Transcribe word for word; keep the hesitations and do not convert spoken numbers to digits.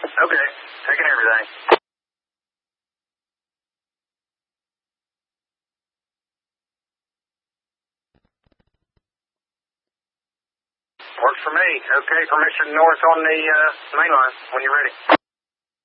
Okay, taking everything. Works for me. Okay, permission north on the uh, main line when you're ready.